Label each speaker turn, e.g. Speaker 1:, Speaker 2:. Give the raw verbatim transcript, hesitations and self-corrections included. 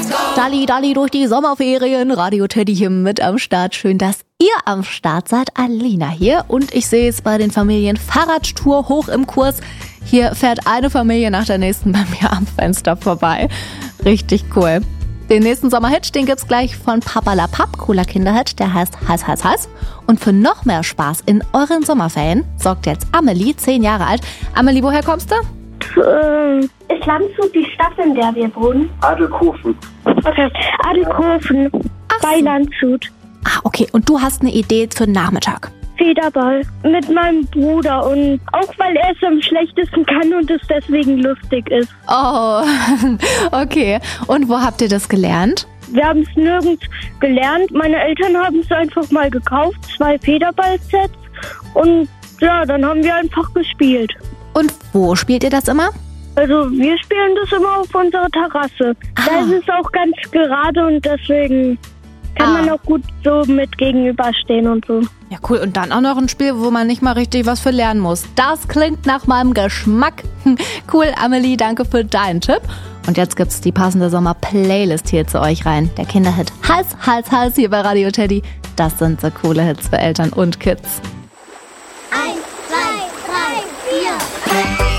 Speaker 1: Dalli, Dalli durch die Sommerferien. Radio Teddy hier mit am Start. Schön, dass ihr am Start seid. Alina hier. Und ich sehe es bei den Familien Fahrradtour hoch im Kurs. Hier fährt eine Familie nach der nächsten bei mir am Fenster vorbei. Richtig cool. Den nächsten Sommerhit, den gibt's gleich von Papa La Papp. Cooler Kinderhit, der heißt Heiß, Heiß, Heiß. Und für noch mehr Spaß in euren Sommerferien sorgt jetzt Amelie, zehn Jahre alt. Amelie, woher kommst du?
Speaker 2: Äh, ist Landshut die Stadt, in der wir wohnen?
Speaker 3: Adelkofen.
Speaker 2: Okay, Adelkofen bei
Speaker 1: so.
Speaker 2: Landshut.
Speaker 1: Ah, okay. Und du hast eine Idee für den Nachmittag?
Speaker 2: Federball mit meinem Bruder und auch weil er es am schlechtesten kann und es deswegen lustig ist.
Speaker 1: Oh, okay. Und wo habt ihr das gelernt?
Speaker 2: Wir haben es nirgends gelernt. Meine Eltern haben es einfach mal gekauft, zwei Federball-Sets und ja, dann haben wir einfach gespielt.
Speaker 1: Und wo spielt ihr das immer?
Speaker 2: Also wir spielen das immer auf unserer Terrasse.
Speaker 1: Ah.
Speaker 2: Da ist es auch ganz gerade und deswegen kann
Speaker 1: Ah.
Speaker 2: man auch gut so mit gegenüberstehen und so.
Speaker 1: Ja, cool. Und dann auch noch ein Spiel, wo man nicht mal richtig was für lernen muss. Das klingt nach meinem Geschmack. Cool, Amelie, danke für deinen Tipp. Und jetzt gibt's die passende Sommer-Playlist hier zu euch rein. Der Kinderhit Hals, Hals, Hals hier bei Radio Teddy. Das sind so coole Hits für Eltern und Kids.
Speaker 4: Eins, zwei, drei, vier.